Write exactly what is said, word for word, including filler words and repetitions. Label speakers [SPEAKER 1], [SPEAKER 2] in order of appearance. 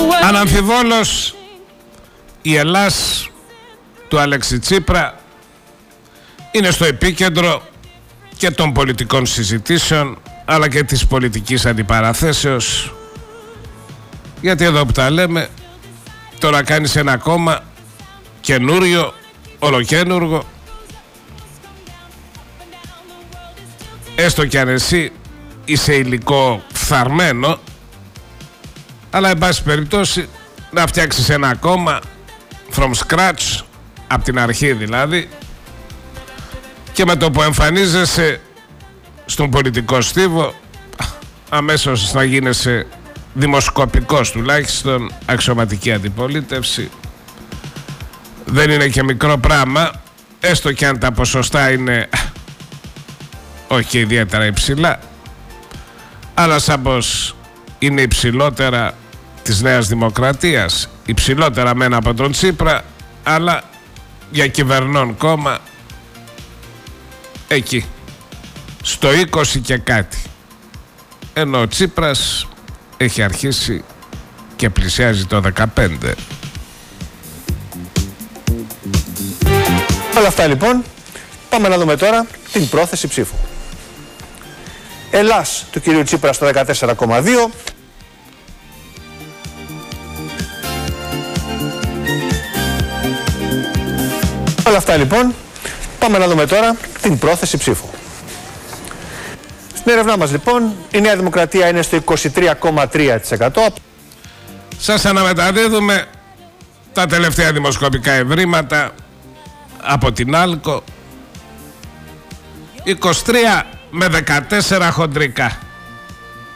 [SPEAKER 1] Αναμφιβόλως η Ελλάς του Αλέξη Τσίπρα είναι στο επίκεντρο και των πολιτικών συζητήσεων αλλά και της πολιτικής αντιπαραθέσεως, γιατί εδώ που τα λέμε τώρα κάνεις ένα κόμμα καινούριο, ολοκένουργο, έστω κι αν εσύ είσαι υλικό φθαρμένο, αλλά εν πάση περιπτώσει να φτιάξεις ένα κόμμα from scratch, από την αρχή δηλαδή, και με το που εμφανίζεσαι στον πολιτικό στίβο αμέσως να γίνεσαι δημοσκοπικός, τουλάχιστον αξιωματική αντιπολίτευση. Δεν είναι και μικρό πράγμα, έστω και αν τα ποσοστά είναι όχι ιδιαίτερα υψηλά, αλλά σαν πως είναι υψηλότερα της Νέας Δημοκρατίας, υψηλότερα μένα από τον Τσίπρα, αλλά για κυβερνών κόμμα εκεί στο είκοσι και κάτι, ενώ ο Τσίπρας έχει αρχίσει και πλησιάζει το δεκαπέντε.
[SPEAKER 2] Όλα αυτά λοιπόν, πάμε να δούμε τώρα την πρόθεση ψήφου. Ελλάς του κυρίου Τσίπρα στο δεκατέσσερα κόμμα δύο. Όλα αυτά λοιπόν, πάμε να δούμε τώρα την πρόθεση ψήφου. Στην έρευνά μας λοιπόν, η Νέα Δημοκρατία είναι στο είκοσι τρία κόμμα τρία τοις εκατό.
[SPEAKER 1] Σας αναμεταδίδουμε τα τελευταία δημοσκοπικά ευρήματα από την Άλκο. είκοσι τρία με δεκατέσσερα χοντρικά.